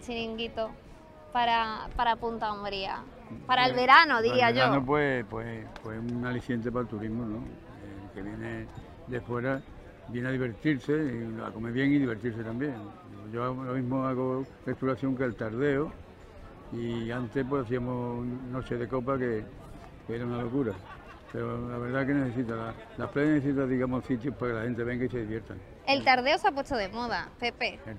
chiringuito para Punta Umbría. Para el verano, diría yo. Para el verano, pues un aliciente para el turismo, ¿no? El que viene de fuera viene a divertirse, a comer bien y divertirse también. Yo ahora mismo hago restauración que el Tardeo, y antes pues hacíamos noche de copa que era una locura. Pero la verdad que la playa necesita, digamos, sitios para que la gente venga y se diviertan. El Tardeo se ha puesto de moda, Pepe.